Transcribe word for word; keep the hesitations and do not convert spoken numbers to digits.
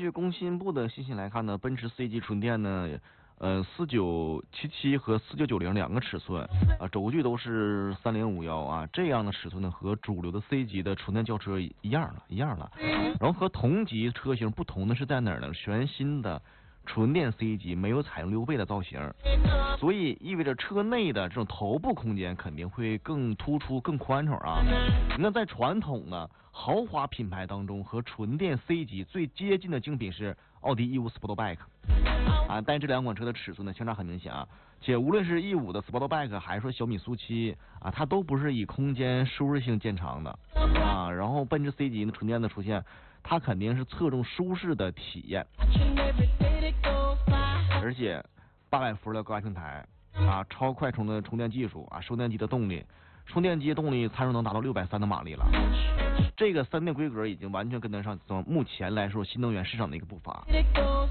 据工信部的信息来看呢，奔驰 C 级纯电呢，呃，四九七七和四九九零两个尺寸啊，轴距都是三零五幺啊，这样的尺寸呢和主流的 C 级的纯电轿车一样了，一样了。然后和同级车型不同的是在哪儿呢？全新的纯电 C 级没有采用溜背的造型，所以意味着车内的这种头部空间肯定会更突出、更宽敞啊。那在传统的豪华品牌当中，和纯电 C 级最接近的竞品是奥迪 E 五 Sportback 啊，但这两款车的尺寸呢相差很明显啊。且无论是 E 五 的 Sportback 还是说小米速七啊，它都不是以空间舒适性见长的啊。然后奔驰 C 级的纯电的出现，它肯定是侧重舒适的体验。而且八百伏的高压平台啊，超快充的充电技术啊，收电机的动力，充电机动力参数能达到六百三的马力了。这个三电规格已经完全跟得上目前来说新能源市场的一个步伐。